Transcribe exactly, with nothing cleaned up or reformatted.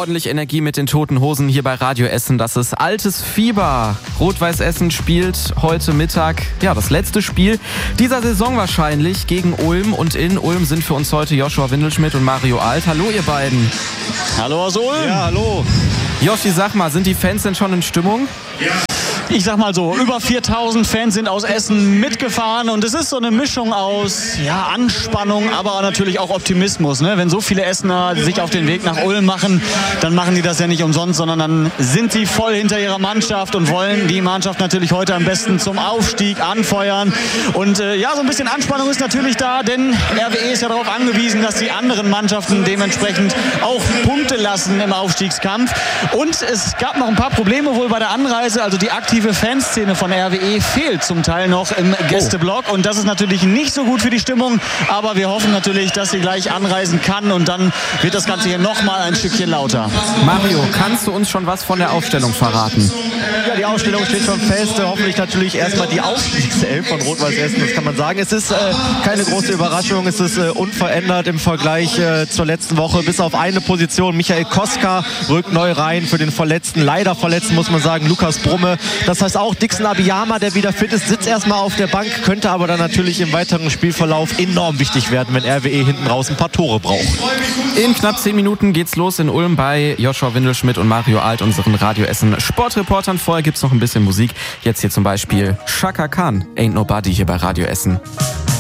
ordentlich Energie mit den Toten Hosen hier bei Radio Essen. Das ist altes Fieber. Rot-Weiß Essen spielt heute Mittag, ja, das letzte Spiel dieser Saison wahrscheinlich gegen Ulm. Und in Ulm sind für uns heute Joshua Windelschmidt und Mario Alt. Hallo ihr beiden. Hallo aus Ulm. Ja, hallo. Joshi, sag mal, sind die Fans denn schon in Stimmung? Ja. Ich sag mal so, über viertausend Fans sind aus Essen mitgefahren und es ist so eine Mischung aus ja, Anspannung, aber natürlich auch Optimismus. Ne? Wenn so viele Essener sich auf den Weg nach Ulm machen, dann machen die das ja nicht umsonst, sondern dann sind sie voll hinter ihrer Mannschaft und wollen die Mannschaft natürlich heute am besten zum Aufstieg anfeuern. Und äh, ja, so ein bisschen Anspannung ist natürlich da, denn R W E ist ja darauf angewiesen, dass die anderen Mannschaften dementsprechend auch Punkte lassen im Aufstiegskampf. Und es gab noch ein paar Probleme wohl bei der Anreise, also die aktive Fanszene von R W E fehlt zum Teil noch im Gästeblock und das ist natürlich nicht so gut für die Stimmung, aber wir hoffen natürlich, dass sie gleich anreisen kann und dann wird das Ganze hier nochmal ein Stückchen lauter. Mario, kannst du uns schon was von der Aufstellung verraten? Ja, die Aufstellung steht schon fest. Hoffentlich natürlich erstmal die Aufstiegself von Rot-Weiß Essen, das kann man sagen. Es ist äh, keine große Überraschung, es ist äh, unverändert im Vergleich äh, zur letzten Woche, bis auf eine Position. Michael Koska rückt neu rein für den Verletzten, leider Verletzten muss man sagen, Lukas Brumme. Das heißt auch Dixon Abiyama, der wieder fit ist, sitzt erstmal auf der Bank, könnte aber dann natürlich im weiteren Spielverlauf enorm wichtig werden, wenn R W E hinten raus ein paar Tore braucht. In knapp zehn Minuten geht's los in Ulm bei Joshua Windelschmidt und Mario Alt, unseren Radio Essen Sportreportern. Vorher gibt's noch ein bisschen Musik. Jetzt hier zum Beispiel Chaka Khan, Ain't Nobody hier bei Radio Essen.